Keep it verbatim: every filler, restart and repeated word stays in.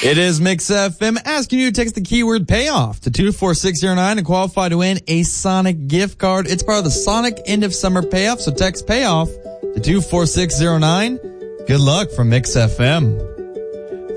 It is Mix F M asking you to text the keyword payoff to two four six zero nine and qualify to win a Sonic gift card. It's part of the Sonic end of summer payoff, so text payoff to two four six zero nine. Good luck from Mix F M.